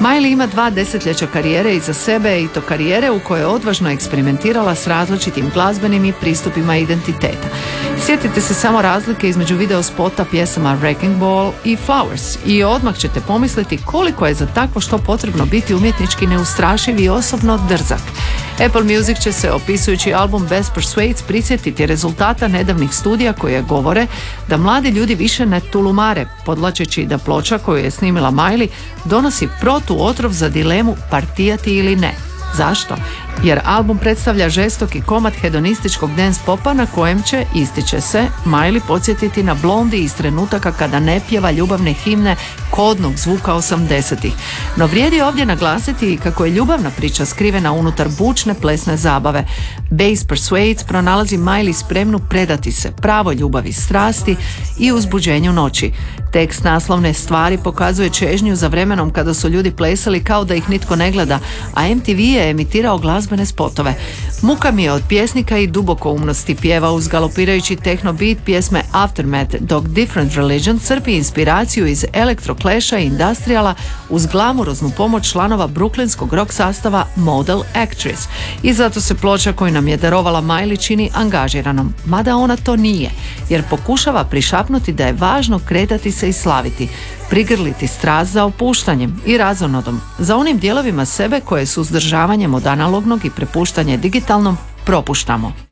Miley ima 2 desetljeća karijere iza sebe i to karijere u kojoj je odvažno eksperimentirala s različitim glazbenim i pristupima identiteta. Sjetite se samo razlike između video spota pjesama Wrecking Ball i Flowers i odmah ćete pomisliti koliko je za takvo što potrebno biti umjetnički neustrašiv i osobno drzak. Apple Music će se, opisujući album Best Persuades, prisjetiti rezultata nedavnih studija koje govore da mladi ljudi više ne tulumare, podlačeći da ploča koju je snimila Miley donosi protuotrov za dilemu partijati ili ne. Zašto? Jer album predstavlja žestoki komad hedonističkog dance popa na kojem će, ističe se, Miley podsjetiti na Blondie iz trenutaka kada ne pjeva ljubavne himne kodnog zvuka 80-ih. No vrijedi ovdje naglasiti kako je ljubavna priča skrivena unutar bučne plesne zabave. Best Persuades pronalazi Miley spremnu predati se pravoj ljubavi, strasti i uzbuđenju noći. Tekst naslovne stvari pokazuje čežnju za vremenom kada su ljudi plesali kao da ih nitko ne gleda, a MTV je emitirao glazbene spotove. Muka mi je od pjesnika i dubokoumnosti pjeva uz galopirajući techno beat pjesme Aftermath, dok Different Religion crpi inspiraciju iz Electro Clasha i Industriala uz glamuroznu pomoć članova brooklynskog rock sastava Model Actress. I zato se ploča koju nam je darovala Miley čini angažiranom, mada ona to nije, jer pokušava prišapnuti da je važno kretati se i slaviti, prigrliti strast za opuštanjem i razonodom, za onim dijelovima sebe koje su uzdržavanjem od analognog i prepuštanje digitalnom propuštamo.